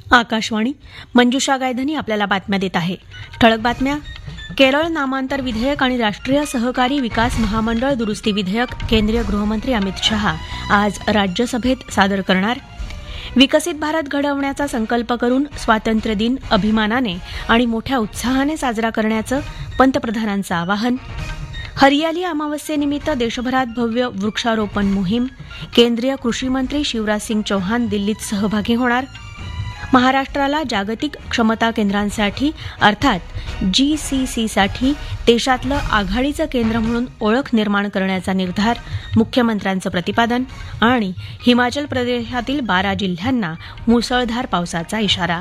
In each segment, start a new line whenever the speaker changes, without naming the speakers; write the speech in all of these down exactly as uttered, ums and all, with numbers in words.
आकाशवाणी. मंजुषा गायधनी आपल्याला बातम्या देत आहे. ठळक बातम्या. केरळ नामांतर विधेयक आणि राष्ट्रीय सहकारी विकास महामंडळ दुरुस्ती विधेयक केंद्रीय गृहमंत्री अमित शहा आज राज्यसभेत सादर करणार. विकसित भारत घडवण्याचा संकल्प करून स्वातंत्र्य दिन अभिमानाने आणि मोठ्या उत्साहाने साजरा करण्याचं पंतप्रधानांचं आवाहन. हरियाली अमावस्येनिमित्त देशभरात भव्य वृक्षारोपण मोहीम. केंद्रीय कृषी मंत्री शिवराज सिंग चौहान दिल्लीत सहभागी होणार. महाराष्ट्राला जागतिक क्षमता केंद्रांसाठी अर्थात जी सी सीसाठी देशातलं आघाडीचं केंद्र म्हणून ओळख निर्माण करण्याचा निर्धार, मुख्यमंत्र्यांचं प्रतिपादन. आणि हिमाचल प्रदेशातील बारा जिल्ह्यांना मुसळधार पावसाचा इशारा.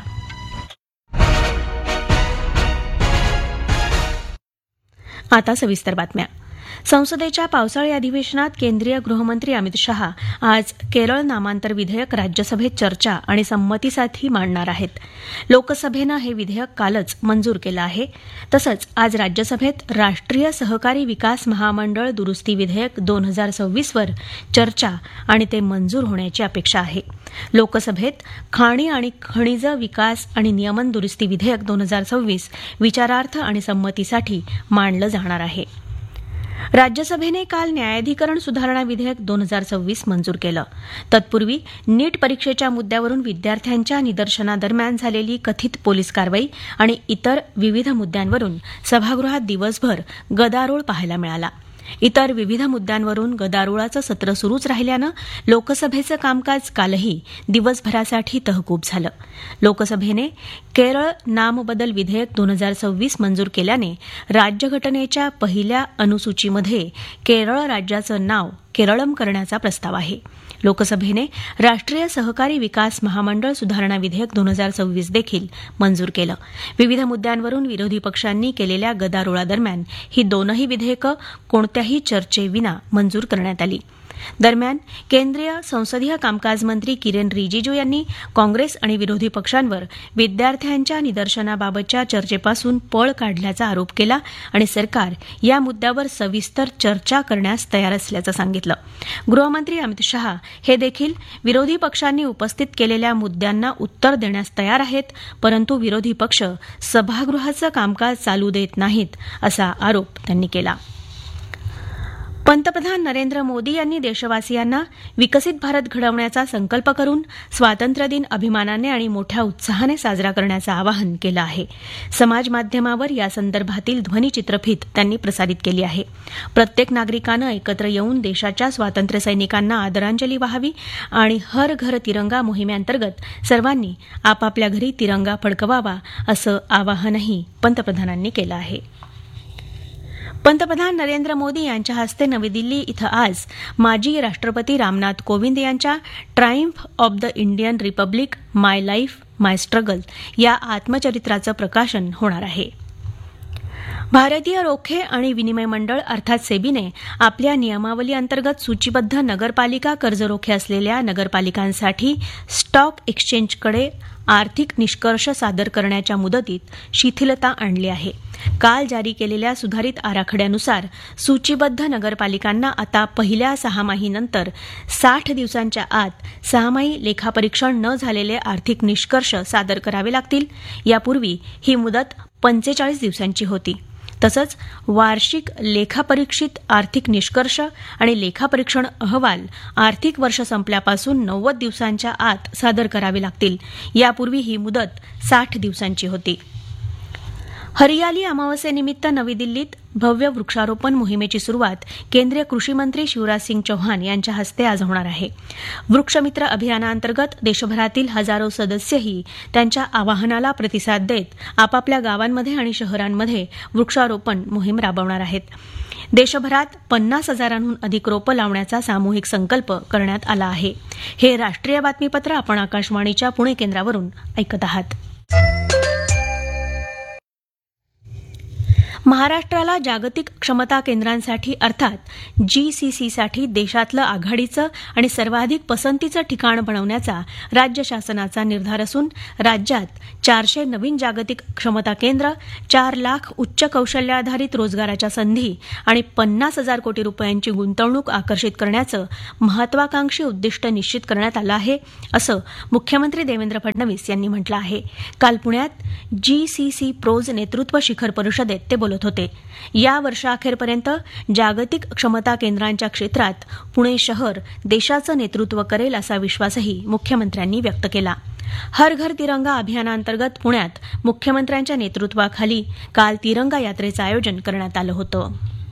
आता सविस्तर बातम्या. संसदेच्या पावसाळी अधिवेशनात केंद्रीय गृहमंत्री अमित शहा आज केरळ नामांतर विधेयक राज्यसभेत चर्चा आणि संमतीसाठी मांडणार आहेत. लोकसभेनं हे विधेयक कालच मंजूर केलं आहे. तसंच आज राज्यसभेत राष्ट्रीय सहकारी विकास महामंडळ दुरुस्ती विधेयक दोन हजार सव्वीस वर चर्चा आणि ते मंजूर होण्याची अपेक्षा आहे. लोकसभेत खाणी आणि खनिज विकास आणि नियमन दुरुस्ती विधेयक दोन हजार सव्वीस विचारार्थ आणि संमतीसाठी मांडलं जाणार आहे. राज्यसभेने काल न्यायाधिकरण सुधारणा विधेयक दोन हजार सव्वीस मंजूर केलं. तत्पूर्वी नीट परीक्षेच्या मुद्द्यावरून विद्यार्थ्यांच्या निदर्शनादरम्यान झालेली कथित पोलीस कारवाई आणि इतर विविध मुद्द्यांवरून सभागृहात दिवसभर गदारोळ पाहायला मिळाला. इतर विविध मुद्द्यांवरून गदारोळाचं सत्र सुरूच राहिल्यानं लोकसभेचं कामकाज कालही दिवसभरासाठी तहकूब झालं. लोकसभेने केरळ नामबदल विधेयक दोन हजार सव्वीस मंजूर केल्याने राज्यघटनेच्या पहिल्या अनुसूचीमध्ये केरळ राज्याचं नाव केरळम करण्याचा प्रस्ताव आहे. लोकसभेने राष्ट्रीय सहकारी विकास महामंडळ सुधारणा विधेयक दोन हजार सव्वीस देखील मंजूर केलं. विविध मुद्द्यांवरून विरोधी पक्षांनी केलेल्या गदारोळादरम्यान ही दोनही विधेयकं कोणत्याही चर्चेविना मंजूर करण्यात आली. दरम्यान केंद्रीय संसदीय कामकाज मंत्री किरेन रिजिजू यांनी काँग्रेस आणि विरोधी पक्षांवर विद्यार्थ्यांच्या निदर्शनाबाबतच्या चर्चेपासून पळ काढल्याचा आरोप केला आणि सरकार या मुद्द्यावर सविस्तर चर्चा करण्यास तयार असल्याचं सांगितलं. गृहमंत्री अमित शहा हे देखील विरोधी पक्षांनी उपस्थित केलेल्या मुद्द्यांना उत्तर देण्यास तयार आहेत, परंतु विरोधी पक्ष सभागृहाचं कामकाज चालू देत नाहीत असा आरोप त्यांनी केला. पंतप्रधान नरेंद्र मोदी यांनी देशवासियांना विकसित भारत घडवण्याचा संकल्प करून स्वातंत्र्य दिन अभिमानाने आणि मोठ्या उत्साहाने साजरा करण्याचं आवाहन केलं आहे. समाज माध्यमावर यासंदर्भातील ध्वनिचित्रफीत त्यांनी प्रसारित केली आहे. प्रत्येक नागरिकानं एकत्र येऊन देशाच्या स्वातंत्र्य सैनिकांना आदरांजली वाहावी आणि हर घर तिरंगा मोहिमेअंतर्गत सर्वांनी आपापल्या घरी तिरंगा फडकवावा असं आवाहनही पंतप्रधानांनी केलं आहे. पंतप्रधान नरेंद्र मोदी यांच्या हस्ते नवी दिल्ली इथं आज माजी राष्ट्रपती रामनाथ कोविंद यांच्या Triumph of the Indian Republic my life my struggle या आत्मचरित्राचं प्रकाशन होणार आहे. भारतीय रोखे आणि विनिमय मंडळ अर्थात सेबीने आपल्या नियमावली अंतर्गत सूचीबद्ध नगरपालिका कर्जरोखे असलेल्या नगरपालिकांसाठी स्टॉक एक्सचेंजकडे आर्थिक निष्कर्ष सादर करण्याच्या मुदतीत शिथिलता आणली आहे. काल जारी केलेल्या सुधारित आराखड्यानुसार सूचीबद्ध नगरपालिकांना आता पहिल्या सहामाहीनंतर साठ दिवसांच्या आत सहामाही लेखापरीक्षण न झालेले आर्थिक निष्कर्ष सादर करावे लागतील. यापूर्वी ही मुदत पंचेचाळीस दिवसांची होती. तसंच वार्षिक लेखापरीक्षित आर्थिक निष्कर्ष आणि लेखापरीक्षण अहवाल आर्थिक वर्ष संपल्यापासून नव्वद दिवसांच्या आत सादर करावे लागतील. यापूर्वी ही मुदत साठ दिवसांची होती. हरियाली अमावस्येनिमित्त नवी दिल्लीत भव्य वृक्षारोपण मोहिमेची सुरुवात केंद्रीय कृषी मंत्री शिवराज सिंग चौहान यांच्या हस्ते आज होणार आहे. वृक्षमित्र अभियानाअंतर्गत देशभरातील हजारो सदस्यही त्यांच्या आवाहनाला प्रतिसाद देत आपापल्या गावांमध्ये आणि शहरांमध्ये वृक्षारोपण मोहीम राबवणार आहेत. देशभरात पन्नास हजारांहून अधिक रोपं लावण्याचा सामूहिक संकल्प करण्यात आला आहे. हे राष्ट्रीय बातमीपत्र आपण आकाशवाणीच्या पुणे केंद्रावरून ऐकत आहात. महाराष्ट्राला जागतिक क्षमता केंद्रांसाठी अर्थात जीसीसीसाठी देशातलं आघाडीचं आणि सर्वाधिक पसंतीचं ठिकाण बनवण्याचा राज्य शासनाचा निर्धार असून राज्यात चारशे नवीन जागतिक क्षमता केंद्र, चार लाख उच्च कौशल्याधारित रोजगाराच्या संधी आणि पन्नास हजार कोटी रुपयांची गुंतवणूक आकर्षित करण्याचं महत्वाकांक्षी उद्दिष्ट निश्चित करण्यात आलं आहे असं मुख्यमंत्री देवेंद्र फडणवीस यांनी म्हटलं आहे. काल पुण्यात जीसीसी प्रोज नेतृत्व शिखर परिषदेत ते बोलत होते. या वर्षाअखेरपर्यंत जागतिक क्षमता केंद्रांच्या क्षेत्रात पुणे शहर देशाचं नेतृत्व करेल असा विश्वासही मुख्यमंत्र्यांनी व्यक्त केला. हर घर तिरंगा अभियानांतर्गत पुण्यात मुख्यमंत्र्यांच्या नेतृत्वाखाली काल तिरंगा यात्रेचं आयोजन करण्यात आलं होतं.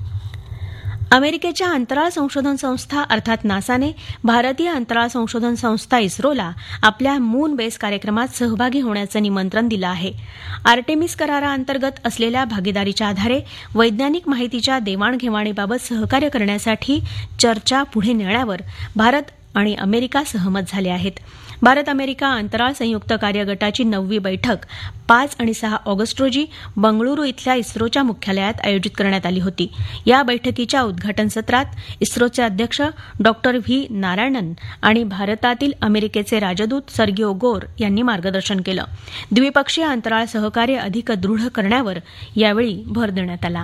अमेरिकेच्या अंतराळ संशोधन संस्था अर्थात नासाने भारतीय अंतराळ संशोधन संस्था इस्रोला आपल्या मून बेस कार्यक्रमात सहभागी होण्याचं निमंत्रण दिलं आहे. आर्टेमिस कराराअंतर्गत असलेल्या भागीदारीच्या आधारे वैज्ञानिक माहितीच्या देवाणघेवाणीबाबत सहकार्य करण्यासाठी चर्चा पुढे नेण्यावर भारत आणि अमेरिका सहमत झाले आहेत. भारत अमेरिका अंतराळ संयुक्त कार्यगटाची नववी बैठक पाच आणि सहा ऑगस्ट रोजी बंगळुरू इथल्या इस्रोच्या मुख्यालयात आयोजित करण्यात आली होती. या बैठकीच्या उद्घाटन सत्रात इस्रोचे अध्यक्ष डॉक्टर व्ही नारायणन आणि भारतातील अमेरिकेचे राजदूत सर्गिओ गोर यांनी मार्गदर्शन केलं. द्विपक्षीय अंतराळ सहकार्य अधिक दृढ करण्यावर यावेळी भर देण्यात आला.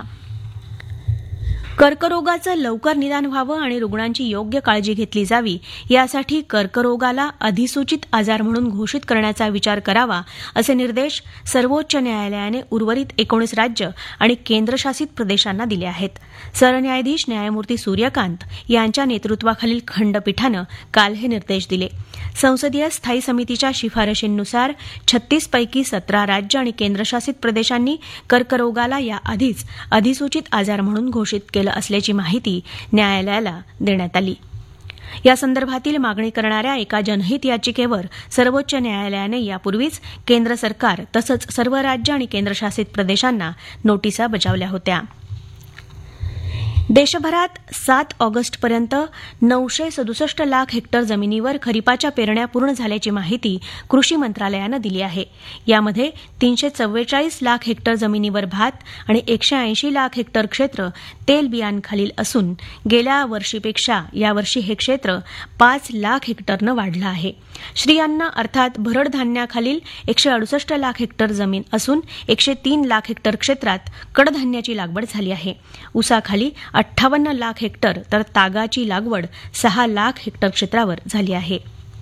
कर्करोगाचं लवकर निदान व्हावं आणि रुग्णांची योग्य काळजी घेतली जावी यासाठी कर्करोगाला अधिसूचित आजार म्हणून घोषित करण्याचा विचार करावा असे निर्देश सर्वोच्च न्यायालयाने उर्वरित एकोणीस राज्य आणि केंद्रशासित प्रदेशांना दिले आहेत. सरन्यायाधीश न्यायमूर्ती सूर्यकांत यांच्या नेतृत्वाखालील खंडपीठानं काल हे निर्देश दिले. संसदीय स्थायी समितीच्या शिफारशींनुसार छत्तीस पैकी सतरा राज्य आणि केंद्रशासित प्रदेशांनी कर्करोगाला याआधीच अधिसूचित आजार म्हणून घोषित केलं असल्याची माहिती न्यायालयाला देण्यात आली. या संदर्भातील मागणी करणाऱ्या एका जनहित याचिकेवर सर्वोच्च न्यायालयाने यापूर्वीच केंद्र सरकार तसंच सर्व राज्य आणि केंद्रशासित प्रदेशांना नोटिसा बजावल्या होत्या. देशभरात सात ऑगस्टपर्यंत नऊशे सदुसष्ट लाख हेक्टर जमिनीवर खरीपाच्या पेरण्या पूर्ण झाल्याची माहिती कृषी मंत्रालयानं दिली आहे. यामध्ये तीनशे चव्वेचाळीस लाख हेक्टर जमिनीवर भात आणि एकशे ऐंशी लाख हेक्टर क्षेत्र तेलबियांखालील असून गेल्या वर्षीपेक्षा यावर्षी हे क्षेत्र पाच लाख हेक्टरनं वाढलं आहे. श्री अन्न अर्थात भरड धान्याखालील एकशे अडुसष्ट लाख हेक्टर जमीन असून एकशे तीन लाख हेक्टर क्षेत्रात कडधान्याची लागवड झाली आहे. ऊसाखाली अठ्ठावन्न लाख हेक्टर तर तागाची लागवड सहा लाख हेक्टर क्षेत्रावर झाली आहे.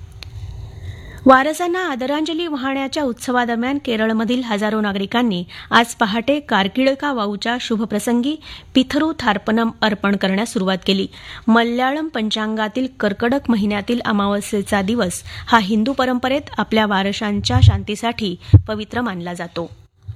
वारसांना आदरांजली वाहण्याच्या उत्सवादरम्यान केरळमधील हजारो नागरिकांनी आज पहाटे कार्किळका वाऊच्या शुभप्रसंगी पिथरू थार्पणम अर्पण करण्यास सुरुवात केली. मल्याळम पंचांगातील कर्कटक महिन्यातील अमावस्येचा दिवस हा हिंदू परंपरेत आपल्या वारसांच्या शांतीसाठी पवित्र मानला जातो.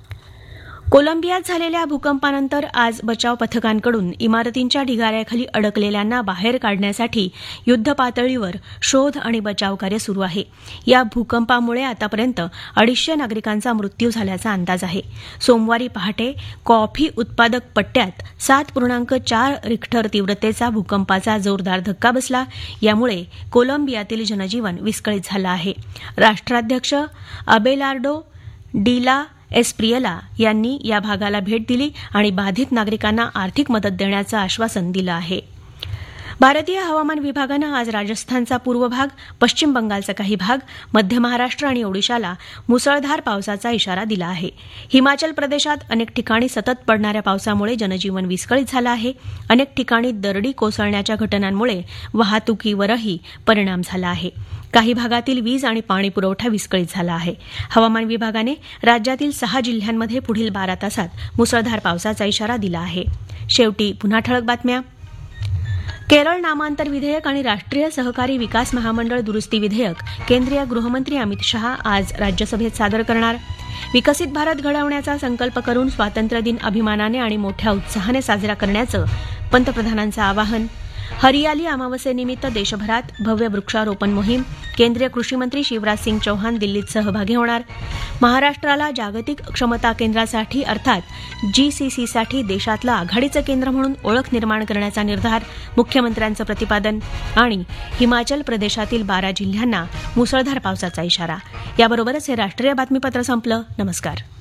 कोलंबियात झालेल्या भूकंपानंतर आज बचाव पथकांकडून इमारतींच्या ढिगाऱ्याखाली अडकलेल्यांना बाहेर काढण्यासाठी युद्धपातळीवर शोध आणि बचाव कार्य सुरू आहे. या भूकंपामुळे आतापर्यंत अडीचशे नागरिकांचा मृत्यू झाल्याचा अंदाज आहे. सोमवारी पहाटे कॉफी उत्पादक पट्ट्यात सात पूर्णांक चार रिक्टर तीव्रतेचा भूकंपाचा जोरदार धक्का बसला. यामुळे कोलंबियातील जनजीवन विस्कळीत झालं आहे. राष्ट्राध्यक्ष अबेलार्डो डिला एस्प्रियला यांनी या भागाला भेट दिली आणि बाधित नागरिकांना आर्थिक मदत देण्याचं आश्वासन दिलं आहे. भारतीय हवामान विभागानं आज राजस्थानचा पूर्व भाग, पश्चिम बंगालचा काही भाग, मध्य महाराष्ट्र आणि ओडिशाला मुसळधार पावसाचा इशारा दिला आहे. हिमाचल प्रदेशात अनेक ठिकाणी सतत पडणाऱ्या पावसामुळे जनजीवन विस्कळीत झालं आहे. अनेक ठिकाणी दरडी कोसळण्याच्या घटनांमुळे वाहतुकीवरही परिणाम झाला आहे. काही भागातील वीज आणि पाणी पुरवठा विस्कळीत झाला आहे. हवामान विभागाने राज्यातील सहा जिल्ह्यांमध्ये पुढील बारा तासात मुसळधार पावसाचा इशारा दिला आहे. शेवटी पुन्हा ठळक बातम्या. केरळ नामांतर विधेयक आणि राष्ट्रीय सहकारी विकास महामंडळ दुरुस्ती विधेयक केंद्रीय गृहमंत्री अमित शहा आज राज्यसभेत सादर करणार. विकसित भारत घडवण्याचा संकल्प करून स्वातंत्र्यदिन अभिमानाने आणि मोठ्या उत्साहाने साजरा करण्याचं पंतप्रधानांचं आवाहन. हरियाली अमावस्येनिमित्त देशभरात भव्य वृक्षारोपण मोहीम. केंद्रीय कृषी मंत्री शिवराज सिंग चौहान दिल्लीत सहभागी होणार. महाराष्ट्राला जागतिक क्षमता केंद्रासाठी अर्थात जीसीसीसाठी देशातलं आघाडीचं केंद्र म्हणून ओळख निर्माण करण्याचा निर्धार, मुख्यमंत्र्यांचं प्रतिपादन. आणि हिमाचल प्रदेशातील बारा जिल्ह्यांना मुसळधार पावसाचा इशारा. याबरोबरच हे राष्ट्रीय बातमीपत्र संपलं. नमस्कार.